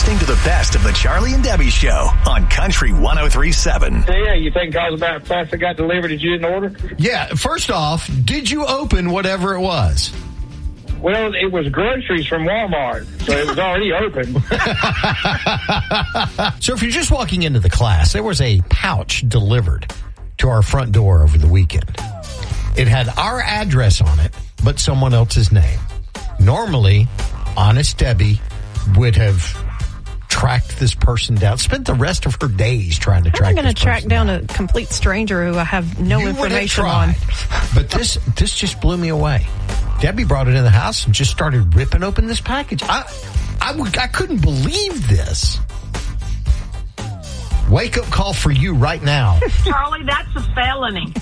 listening to the best of the Charlie and Debbie Show on Country 103.7. Yeah, you think I was about plastic got delivered as you didn't order? Yeah, first off, did you open whatever it was? Well, it was groceries from Walmart, so it was already open. So if you're just walking into the class, there was a pouch delivered to our front door over the weekend. It had our address on it, but someone else's name. Normally, Honest Debbie would have tracked this person down, spent the rest of her days trying to track this person down. I'm going to track down a complete stranger who I have no information on. But this just blew me away. Debbie brought it in the house and just started ripping open this package. I couldn't believe this. Wake up call for you right now. Charlie, that's a felony.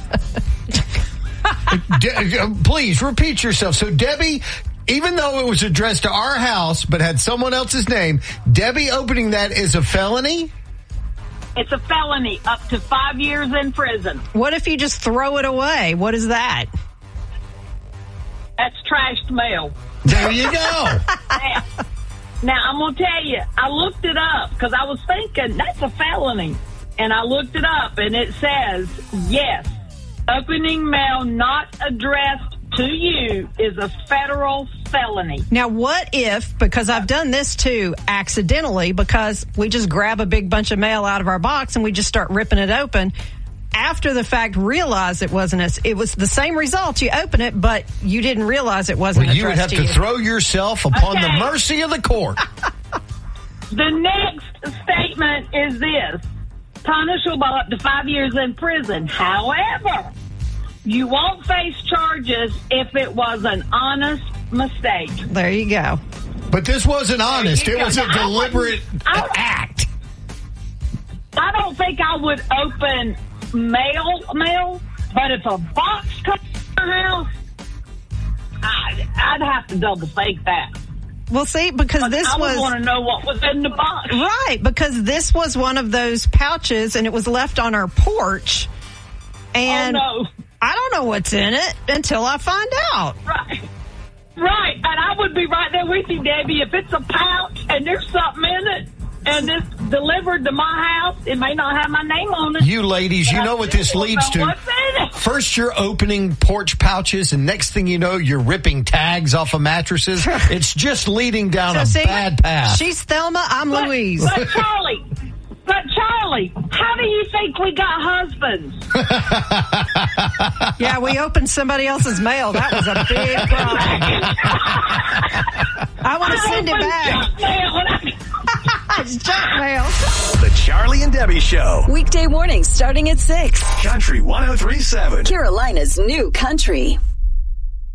Please repeat yourself. So Debbie, even though it was addressed to our house but had someone else's name, Debbie opening that is a felony? It's a felony, up to 5 years in prison. What if you just throw it away? What is that? That's trashed mail. There you go. Now, I'm going to tell you, I looked it up because I was thinking that's a felony. And I looked it up, and it says, yes, opening mail not addressed to you is a federal felony. Now, what if, because I've done this too, accidentally, because we just grab a big bunch of mail out of our box and we just start ripping it open. After the fact, realize it wasn't us. It was the same result. You open it, but you didn't realize it wasn't addressed to you. You would have to throw yourself upon the mercy of the court. The next statement is this. Punishable up to 5 years in prison. However, you won't face charges if it was an honest mistake. There you go. But this wasn't honest. It was a deliberate act. I don't think I would open mail, but if a box comes to my house, I'd have to double think that. Well, see, because I would want to know what was in the box. Right, because this was one of those pouches, and it was left on our porch. And oh, no. I don't know what's in it until I find out. Right, and I would be right there with you, Debbie. If it's a pouch and there's something in it, and it's delivered to my house, it may not have my name on it. You ladies, you know what this leads to. First, you're opening porch pouches, and next thing you know, you're ripping tags off of mattresses. It's just leading down a bad path. She's Thelma, I'm Louise. But Charlie, how do you think we got husbands? Yeah, we opened somebody else's mail. That was a big problem. I want to send it back. It's junk mail. The Charlie and Debbie Show. Weekday mornings starting at 6. Country 103.7. Carolina's new country.